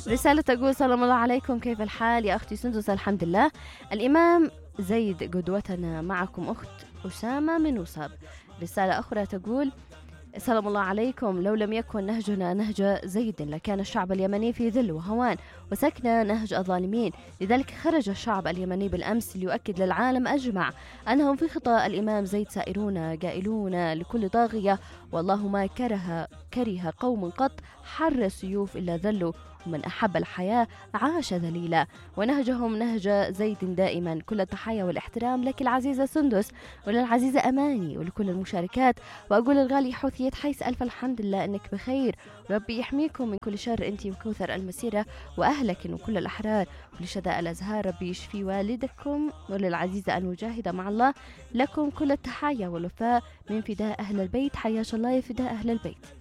رسالة تقول: سلام الله عليكم، كيف الحال يا أختي سندس؟ الحمد لله. الإمام زيد قدوتنا، معكم أخت أسامة من وصاب. رسالة أخرى تقول: سلام الله عليكم، لو لم يكن نهجنا نهج زيد لكان الشعب اليمني في ذل وهوان وسكن نهج الظالمين. لذلك خرج الشعب اليمني بالأمس ليؤكد للعالم أجمع أنهم في خطى الإمام زيد سائرون قائلون لكل طاغية: والله ما كره قوم قط حر السيوف إلا ذلوا، ومن أحب الحياة عاش ذليلا. ونهجهم نهج زيد دائما. كل التحية والاحترام لك العزيزة سندس، وللعزيزة أماني، ولكل المشاركات. وأقول الغالي حوثية حيس ألف الحمد لله أنك بخير، ربي يحميكم من كل شر أنت وكوثر المسيرة وأهلك وكل الأحرار، ولشداء الأزهار ربي يشفي والدكم، وللعزيزة المجاهدة مع الله لكم كل التحايا والوفاء من فداء أهل البيت. حياك الله يا فداء أهل البيت.